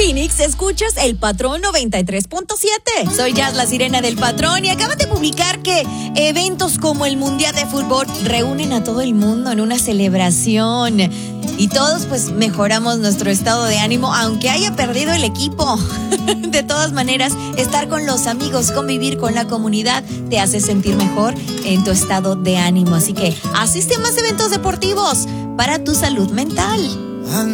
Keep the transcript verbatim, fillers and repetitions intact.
Phoenix, escuchas El Patrón noventa y tres punto siete. Soy Jazz, la sirena del Patrón, y acaban de publicar que eventos como el Mundial de Fútbol reúnen a todo el mundo en una celebración. Y todos pues mejoramos nuestro estado de ánimo, aunque haya perdido el equipo. De todas maneras, estar con los amigos, convivir con la comunidad, te hace sentir mejor en tu estado de ánimo. Así que asiste a más eventos deportivos para tu salud mental.